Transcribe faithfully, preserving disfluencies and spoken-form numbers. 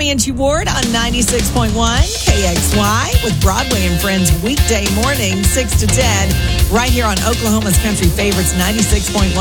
Tammy and T Ward on ninety-six point one K X Y with Broadway and Friends weekday morning, six to ten, right here on Oklahoma's Country Favorites ninety-six point one.